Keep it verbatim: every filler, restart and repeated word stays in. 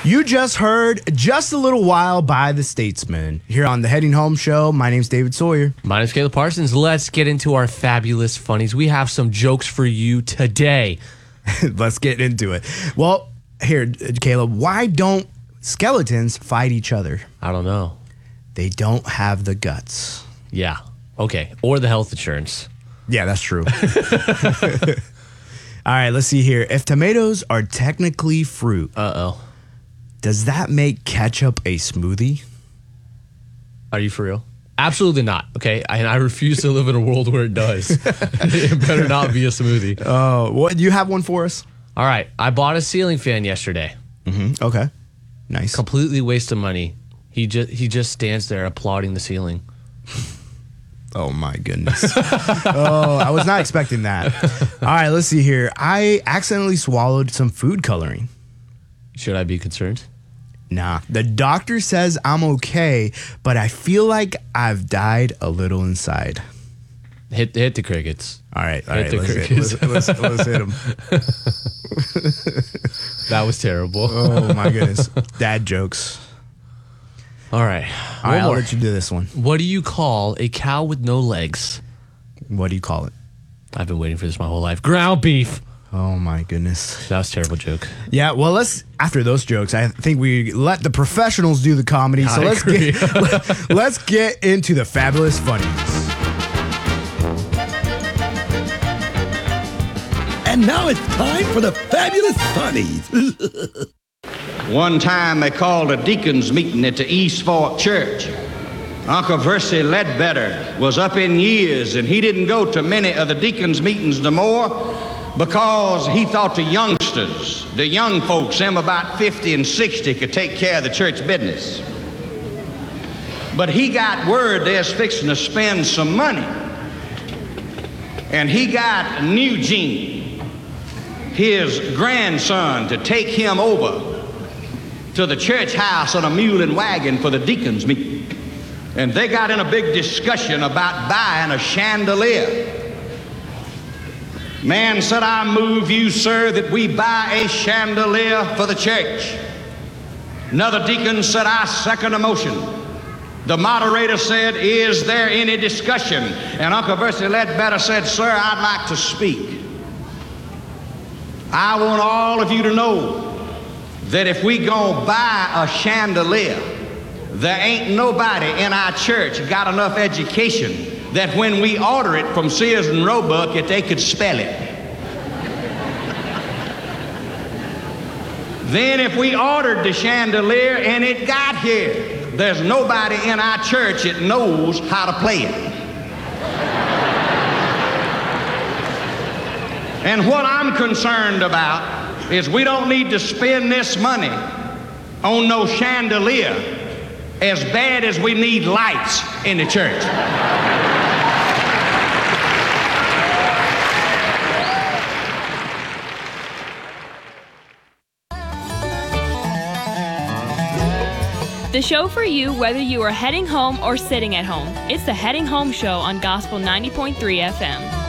You just heard Just a Little While by The Statesman here on the Heading Home Show. My name's David Sawyer. My name's Caleb Parsons. Let's get into our fabulous funnies. We have some jokes for you today. Let's get into it. Well, here, Caleb, why don't skeletons fight each other? I don't know. They don't have the guts. Yeah. Okay. Or the health insurance. Yeah, that's true. All right, let's see here. If tomatoes are technically fruit, Uh-oh. does that make ketchup a smoothie? Are you for real? Absolutely not. Okay. I, I refuse to live in a world where it does. It better not be a smoothie. Oh, uh, what? You have one for us? All right. I bought a ceiling fan yesterday. Mm-hmm. Okay. Nice. Completely waste of money. He just he just stands there applauding the ceiling. Oh, my goodness. Oh, I was not expecting that. All right, let's see here. I accidentally swallowed some food coloring. Should I be concerned? Nah. The doctor says I'm okay, but I feel like I've died a little inside. Hit hit the crickets. All right, all hit right. the Let's, crickets. hit, let's, let's, let's hit him. That was terrible. Oh, my goodness. Dad jokes. All right. All right, I'll more. let you do this one. What do you call a cow with no legs? What do you call it? I've been waiting for this my whole life. Ground beef. Oh, my goodness. That was a terrible joke. Yeah, well, let's, after those jokes, I think we let the professionals do the comedy. So I let's agree. get, let, let's get into the fabulous funnies. And now it's time for the fabulous funnies. One time they called a deacons meeting at the East Fork Church. Uncle Versi Ledbetter was up in years, and he didn't go to many of the deacons' meetings no more because he thought the youngsters, the young folks, them about fifty and sixty, could take care of the church business. But he got word they was fixing to spend some money. And he got Eugene, his grandson, to take him over to the church house on a mule and wagon for the deacons meeting. And they got in a big discussion about buying a chandelier. Man said, I move you, sir, that we buy a chandelier for the church. Another deacon said, I second the motion. The moderator said, is there any discussion? And Uncle Versi Ledbetter said, sir, I'd like to speak. I want all of you to know that if we gonna buy a chandelier, there ain't nobody in our church got enough education that when we order it from Sears and Roebuck, that they could spell it. Then if we ordered the chandelier and it got here, there's nobody in our church that knows how to play it. And what I'm concerned about is we don't need to spend this money on no chandelier as bad as we need lights in the church. The show for you whether you are heading home or sitting at home. It's the Heading Home Show on Gospel ninety point three F M.